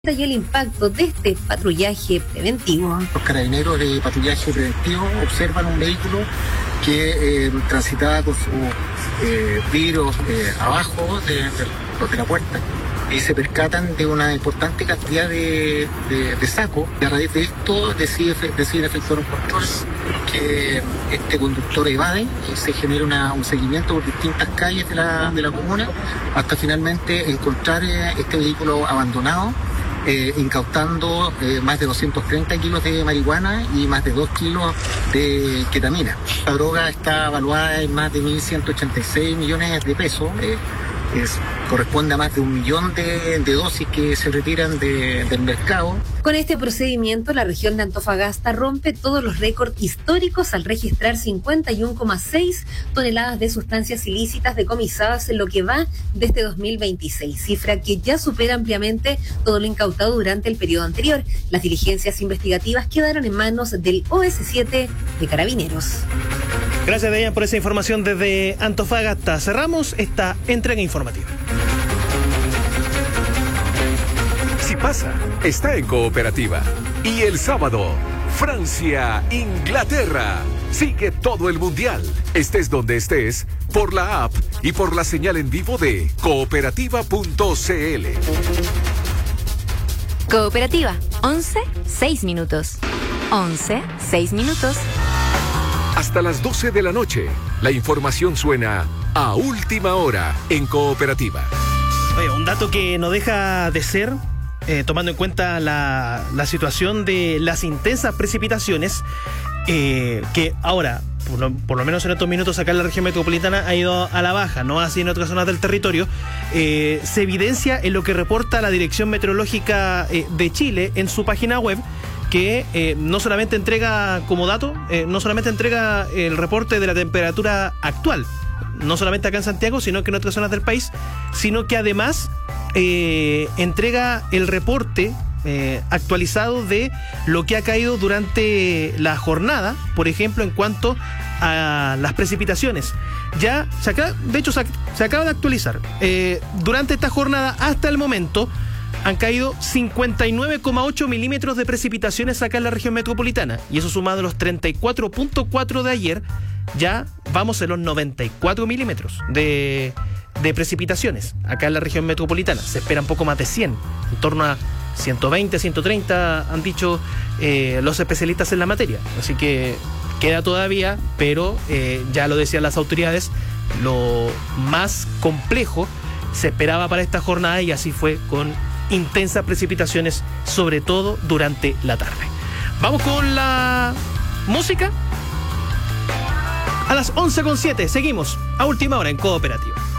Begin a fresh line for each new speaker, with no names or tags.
y el impacto de este patrullaje preventivo.
Los carabineros de patrullaje preventivo observan un vehículo que transitaba con sus vidrios abajo de la puerta y se percatan de una importante cantidad de sacos. Y a raíz de esto deciden efectuar un control que este conductor evade y se genera un seguimiento por distintas calles de la comuna hasta finalmente encontrar este vehículo abandonado, incautando más de 230 kilos de marihuana y más de 2 kilos de ketamina. La droga está evaluada en más de 1.186 millones de pesos. Corresponde a más de 1 millón de dosis que se retiran del mercado.
Con este procedimiento, la región de Antofagasta rompe todos los récords históricos al registrar 51,6 toneladas de sustancias ilícitas decomisadas en lo que va de este 2026, cifra que ya supera ampliamente todo lo incautado durante el periodo anterior. Las diligencias investigativas quedaron en manos del OS7 de Carabineros.
Gracias, Dayan, por esa información desde Antofagasta. Cerramos esta entrega informativa.
Si pasa, está en Cooperativa. Y el sábado, Francia, Inglaterra. Sigue todo el mundial, estés donde estés, por la app y por la señal en vivo de cooperativa.cl.
Cooperativa, 11:06 minutos. 11:06 minutos.
Hasta las 12 de la noche, la información suena a última hora en Cooperativa.
Oye, un dato que no deja de ser, tomando en cuenta la situación de las intensas precipitaciones, que ahora, por lo menos en estos minutos acá en la región metropolitana, ha ido a la baja, no así en otras zonas del territorio, se evidencia en lo que reporta la Dirección Meteorológica de Chile en su página web, que no solamente entrega como dato, no solamente entrega el reporte de la temperatura actual, no solamente acá en Santiago, sino que en otras zonas del país, sino que además entrega el reporte actualizado de lo que ha caído durante la jornada, por ejemplo, en cuanto a las precipitaciones. Ya, de hecho, se acaba de actualizar. Durante esta jornada, hasta el momento, han caído 59,8 milímetros de precipitaciones acá en la región metropolitana. Y eso sumado a los 34,4 de ayer, ya vamos a los 94 milímetros de precipitaciones acá en la región metropolitana. Se espera un poco más de 100, en torno a 120, 130, han dicho los especialistas en la materia. Así que queda todavía, pero ya lo decían las autoridades, lo más complejo se esperaba para esta jornada y así fue, con intensas precipitaciones, sobre todo durante la tarde. Vamos con la música. A las 11:07 seguimos a última hora en Cooperativa.